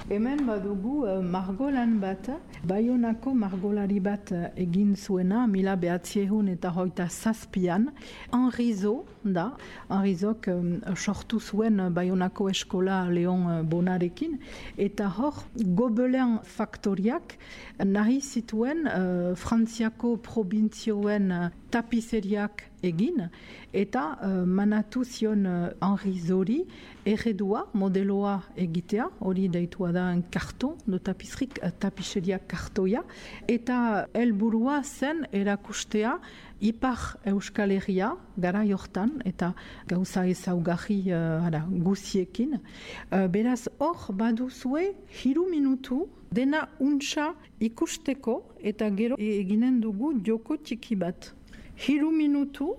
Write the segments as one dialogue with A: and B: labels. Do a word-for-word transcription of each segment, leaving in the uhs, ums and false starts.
A: Hemen badugu uh, margolan bat, Baionako margolari bat uh, egin zuena, mila behatziehun eta hoita zazpian, Henrizo da, Henrizok um, sortu zuen Baionako eskola Leon uh, Bonarekin, eta hor Gobelin faktoriak nahi zituen uh, Frantziako probintzioen uh, tapizeriak egin, eta uh, manatu zion uh, Henrizori erredua, modeloa egitea, hori deitua da un karton, de tapisserie, uh, tapisseria kartoia, eta helburua zen erakustea Ipar Euskal Herria, gara jortan, eta gauza ezaugarri uh, ara, guziekin. Uh, beraz, hor baduzue hiru minutu dena untsa ikusteko, eta gero eginen dugu joko txiki bat. Hiru minutu.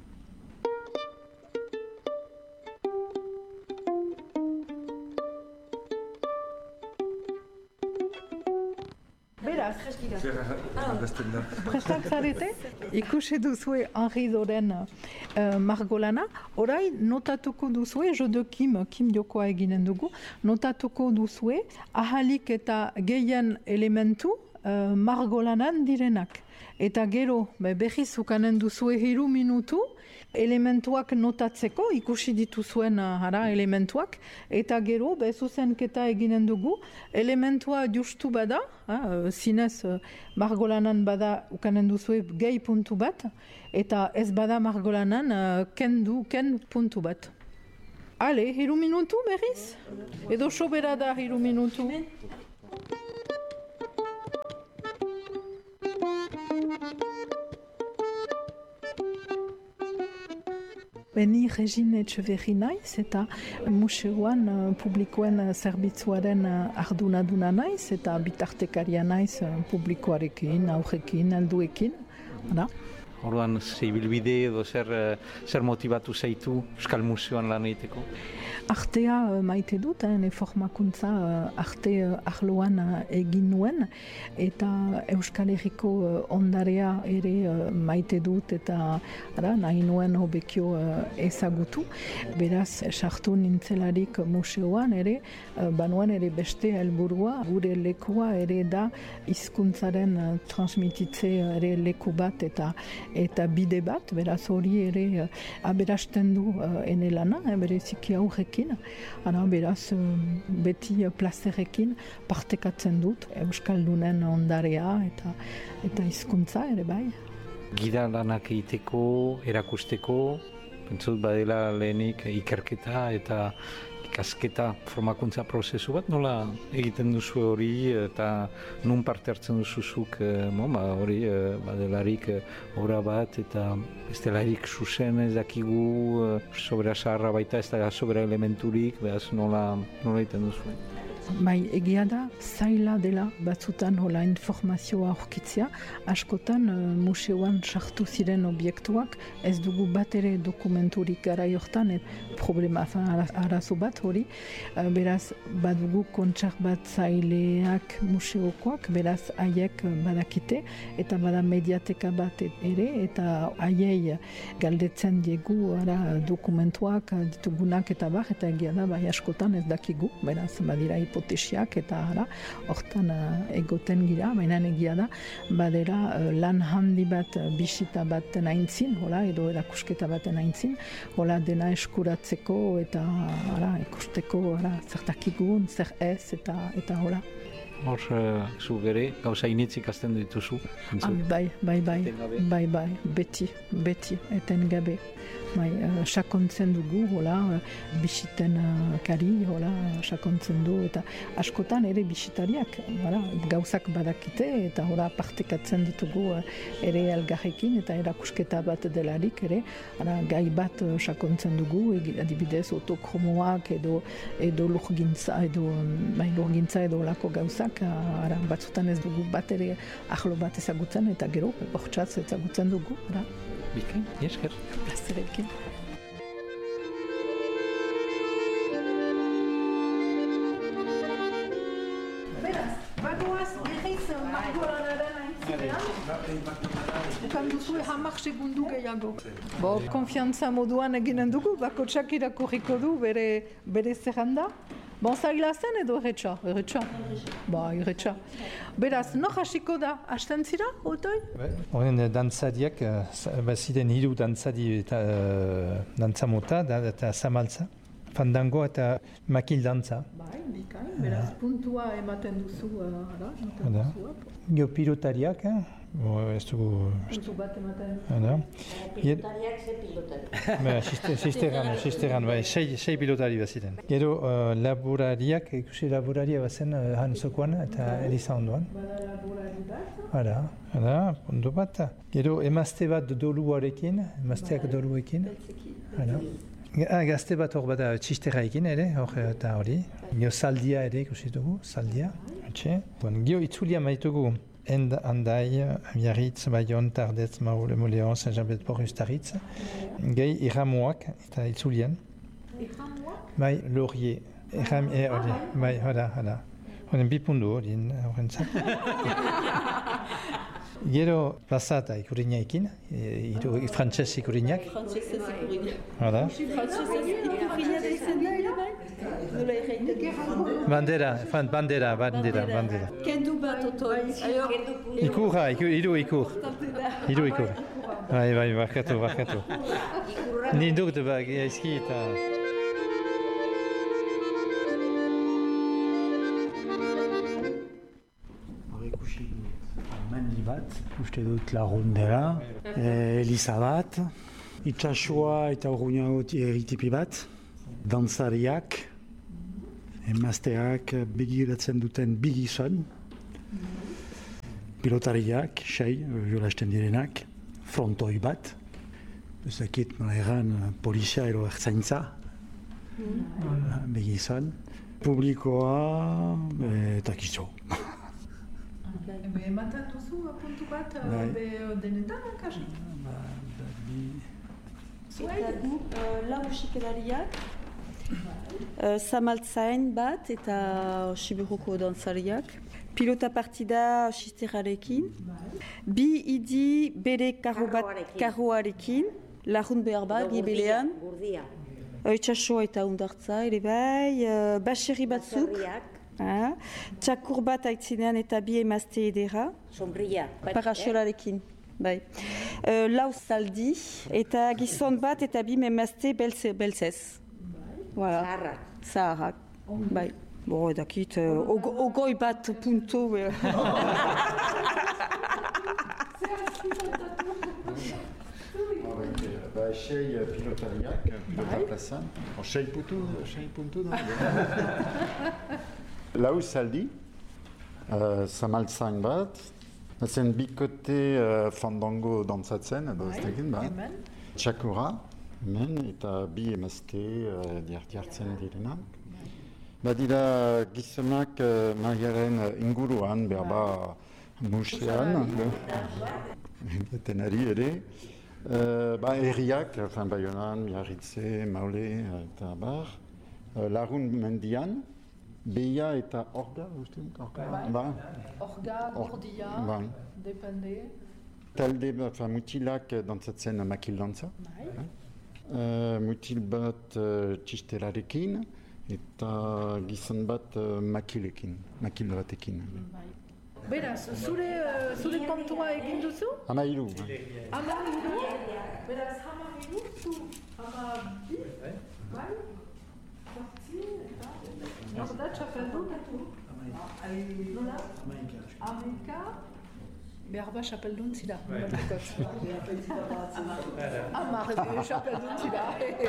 A: Beraz, prestak zarete, ikusi duzue Henrizoren uh, margolana, orai notatuko duzue, jo de Kim, Kim jokoa eginen dugu, notatuko duzue, ahalik eta gehien elementu uh, margolanan direnak. Eta gero, berriz ukanen duzue hiru minutu, elementuak notatzeko, ikusi dituzuen hara elementuak, eta gero, zuzenketa eginen dugu, elementua justu bada, ha, zinez margolanan bada ukanen duzue gehi puntu bat, eta ez bada margolanan kendu, ken puntu bat. Ale, hiru minutu berriz? Edo sobera da hiru minutu? Beni Regine Etxeverri naiz eta museoan uh, publikoen uh, zerbitzuaren uh, ardunaduna naiz eta bitartekaria naiz uh, publikoarekin, aurrekin, helduekin. Da.
B: Orduan, zeibilbide edo zer, zer motivatu zaitu Euskal Museoan lan egiteko?
A: Artea uh, maite dut, eh, formakuntza uh, arte uh, arloan uh, egin nuen, eta Euskal Herriko uh, ondarea ere uh, maite dut, eta ara, nahi nuen hobekio uh, ezagutu. Beraz, sartu nintzelarik museoan ere, uh, banuan ere beste helburua, gure lekua ere da hizkuntzaren uh, transmititze ere leku bat eta eta bide bat, beraz hori ere uh, aberasten du uh, ene lana, eh, bereziki aurrekin, ara beraz uh, beti uh, plazerekin partekatzen dut Euskaldunen ondarea eta eta hizkuntza ere bai.
B: Gida lanak egiteko, erakusteko, pentsut badela lehenik ikerketa eta ikasketa formakuntza prozesu bat, nola egiten duzu hori eta nun parte hartzen duzuzuk hori badelarik obra bat eta ez delarik zuzen ez dakigu sobera zaharra baita ez da sobera elementurik, behaz nola, nola egiten duzu?
A: Bai, egia da, zaila dela batzutan hola informazioa aurkitzea, askotan uh, museoan sartu ziren obiektuak, ez dugu bat ere dokumenturik gara jortan, et problema, arazo bat hori, uh, beraz badugu kontserbatzaileak museokoak, beraz haiek badakite, eta bada mediateka bat ere, eta haiei galdetzen diegu ara, dokumentuak ditugunak eta bar, eta egia da, bai askotan ez dakigu, beraz badira hipotesiak eta ara, hortan uh, egoten gira, baina egia da, badera uh, lan handi bat, uh, bisita baten aintzin, hola, edo erakusketa baten aintzin, hola dena eskuratzeko eta ara, ikusteko ara, zertakigun, zer ez eta eta hola.
B: Hor, uh, zu gere, gauza initzik ikasten dituzu?
A: Ah, bai, bai, bai, bai, bai, beti, beti, eten gabe. Bai, uh, sakontzen dugu, hola, uh, bisiten uh, kari, hola, sakontzen du, eta askotan ere bisitariak, hola, gauzak badakite, eta hola, partekatzen ditugu uh, ere elgarrekin, eta erakusketa bat delarik, ere, hola, gai bat uh, sakontzen dugu, adibidez, otokromoak, edo, edo lurgintza, edo, bai, lurgintza edo olako gauzak, uh, ara, batzutan ez dugu bat ere ahlo bat ezagutzen, eta gero, bortxatz ezagutzen dugu, ara.
B: Bikain, esker.
A: Plazerekin. Beraz, bagoaz, berriz margolanaren aintzinean. Ukan duzue hamar segundu gehiago. Bo, konfiantza moduan eginen dugu, bakotsak irakurriko du bere, bere zerranda. Bon, zaila zen edo erretxa? Erretxa? Ba, erretxa. Beraz, nor hasiko da? Hasten zira, Otoi?
C: Horren dantzariak, ziren hiru dantzari eta dantza mota, eta zamaltza, fandango eta makil dantza.
A: Bai, bikain, beraz, puntua ematen duzu, ara, ematen duzu.
C: Gio pilotariak, ez dugu...
A: Puntu bat ematen duzu.
D: Pilotariak ze pilotari.
C: Sisteran, sisteran, bai, sei pilotari bat ziren. Gero laborariak, ikusi laboraria bat zen han zokoan eta Eliza ondoan.
A: Bada laborari bat?
C: Hala, hala, puntu bat. Gero emazte bat doluarekin, emazteak doluekin. Hala. Ah, gazte bat hor bada txisteraekin ere, hor eta hori. Gio saldia ere ikusi dugu, saldia. Bon, gio itzulia maitugu End, Andai, Biarritz, Bayon, Tardetz, Maule, Moleon, Saint-Jean-Beth-Port, Ustaritz. Gehi irramuak eta itzulian.
A: Irramuak?
C: Bai, Laurier. Irram, e, hori, bai, hola, hola. Horen bipundu hori, horrentzat. Gero plazata ikurinaekin, frantses ikurinak.
D: Frantsesez ikurinak.
C: Hala.
D: Frantsesez ikurina da izan da ere bai? Nola erraiten?
C: Bandera, fan, bandera, bandera, bandera.
D: Kendu bat Otoi.
C: Ikurra, hiru ikur. Hiru ikur. Bai, bai, barkatu, barkatu. Ni duk de bag, eski eta...
E: Mendi bat, uste dut lagun dela, e, Eliza bat, itxasua eta urruñago erritipi bat, dantzariak, emazteak begiratzen duten bi gizon, pilotariak, sei, jolasten direnak, frontoi bat, ezakit nola erran polizia edo ertzaintza, bi gizon, publikoa eta kitzo.
A: Ebe ematen duzu puntu bat denetan, kasi?
D: Eta gu lau musikalariak, zamaltzain bat eta Sibiruko dantzariak. Pilota partida xisterarekin. Bi idi bere karroarekin, lagun behar bat, gibelean. Itxasoa eta undartza, ere bai, baserri batzuk. Ah, txakur bat aitzinean eta bi emazte edera.
F: Sombria.
D: Parasolarekin, bai. Uh, lau zaldi eta gizon bat eta bi emazte belze, belzez. Voilà.
F: Zaharrak.
D: Zaharrak, bai. Bo, edakit, uh, og ogoi bat punto.
G: Ba, sei pilotariak, pilota plazan. Sei puntu, sei puntu da. Lau zaldi, uh, zamaltzain bat, zen bikote uh, fandango dantzatzen, edo ez tekin bat. Txakura, hemen, eta bi emazte uh, diartzen direnak. Badira gizonak uh, Mariaren inguruan, berba musean, etenari ere. Uh, ba, erriak, enfin, Baionan, Biarritze, Maule, eta bar. Uh, Lagun mendian, Beia eta Orga, uste? Orga, ba.
A: Orga, Gordia,
G: ba.
A: depende.
G: Talde, enfin, mutilak dantzatzen makil dantza. Uh, mutil bat uh, txistelarekin, eta gizon bat uh, makilekin, makil batekin.
A: Beraz, zure, uh, zure kontua egin duzu?
G: Hamairu.
A: Hamairu? Beraz, hamairu, zu hamabi? Bai? Zortzi, eta... Norda, txapeldun? Nola? Hamaika? Behar ba, txapeldun zira. Hamar, txapeldun zira.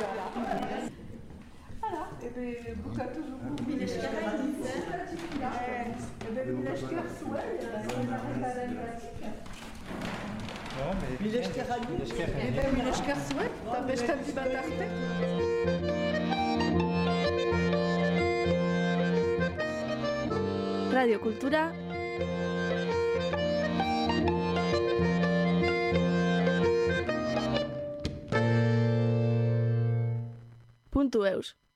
A: Hala, ebe bukatu dugu. Mileskerra nintzen. Ebe milesker zuen, eta Mileskerra nintzen. Ebe milesker zuen, eta bestaldi bat arte.
H: Radio Kultura puntu eus.